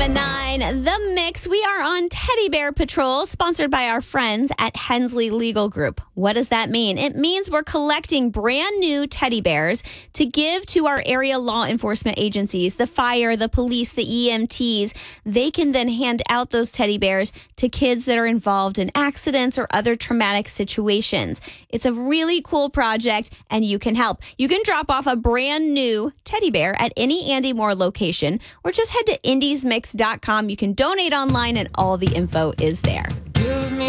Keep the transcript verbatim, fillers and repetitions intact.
seven nine, The Mix. We are on Teddy Bear Patrol, sponsored by our friends at Hensley Legal Group. What does that mean? It means we're collecting brand new teddy bears to give to our area law enforcement agencies, the fire, the police, the E M Ts. They can then hand out those teddy bears to kids that are involved in accidents or other traumatic situations. It's a really cool project, and you can help. You can drop off a brand new teddy bear at any Andy Moore location, or just head to indies mix dot com. You can donate online, and all the info is there.